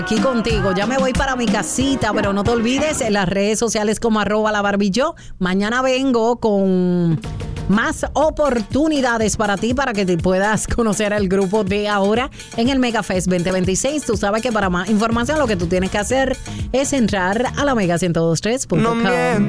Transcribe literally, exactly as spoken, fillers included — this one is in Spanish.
Aquí contigo, ya me voy para mi casita, pero no te olvides en las redes sociales como arroba la Barbie Show. Mañana vengo con más oportunidades para ti, para que te puedas conocer al grupo de ahora en el MegaFest veinte veintiséis. Tú sabes que para más información lo que tú tienes que hacer es entrar a la mega ciento dos punto tres punto com.